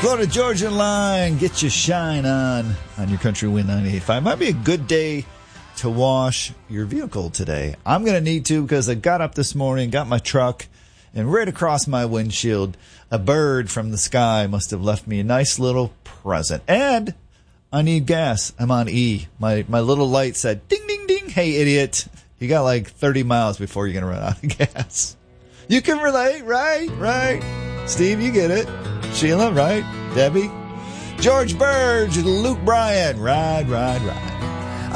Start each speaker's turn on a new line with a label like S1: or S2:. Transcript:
S1: Florida Georgia line, get your shine on your Country Wind 98.5. Might be a good day to wash your vehicle today. I'm going to need to because I got up this morning, got my truck, and right across my windshield, a bird from the sky must have left me a nice little present. And I need gas. I'm on E. My little light said, ding, ding, ding. Hey, idiot. You got like 30 miles before you're going to run out of gas. You can relate, right? Right. Steve, you get it. Sheila, right? Debbie? George Burge, Luke Bryan. Ride, ride, ride.